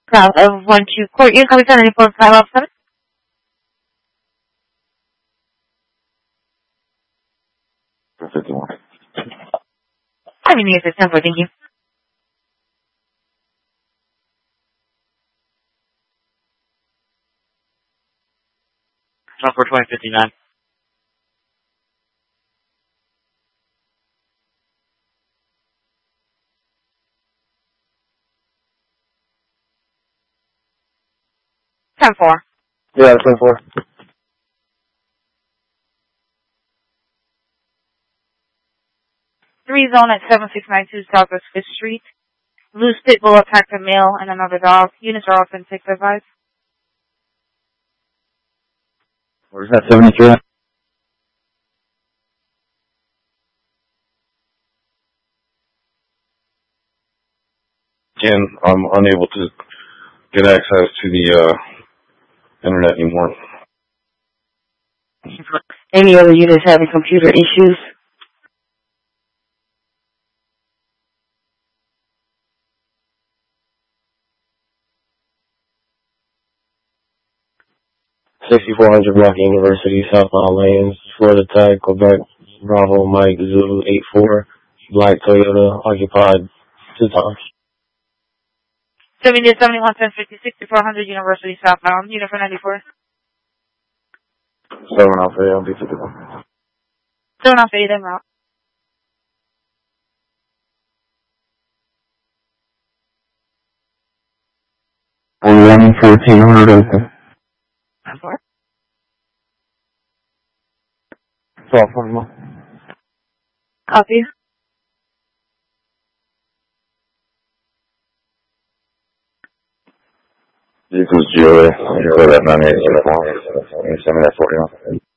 Crowd of 1-2 Court. You copy 94-507. 51. I mean, yes, it's 10-4, thank you. 2059. Yeah, 10-4. 3 zone at 7692 Southwest 5th Street. Loose pit bull attacked a male and another dog. Units are open 655. Where's that 73 at? Again, I'm unable to get access to the internet anymore. Any other units having computer issues? $6,400 Block University, Southbound Lanes, Florida Tag, Quebec, Bravo, Mike, Zulu, 84, Black Toyota, occupied 2 times. 70-71, 1050, 6400 University Southbound, unit for 94. 7 Alpha, I'll be 51. 7 off 8 en route. One 1400 open. 1241. Copy. Vehicles GOA, you're at 98 uniform, 70 at 41.